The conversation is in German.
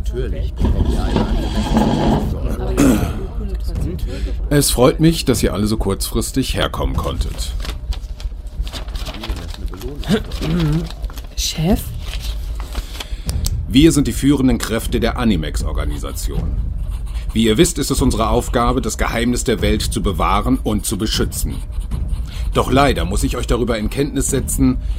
Natürlich bekommt ihr eine angemessene. Es freut mich, dass ihr alle so kurzfristig herkommen konntet. Chef? Wir sind die führenden Kräfte der Animex-Organisation. Wie ihr wisst, ist es unsere Aufgabe, das Geheimnis der Welt zu bewahren und zu beschützen. Doch leider muss ich euch darüber in Kenntnis setzen,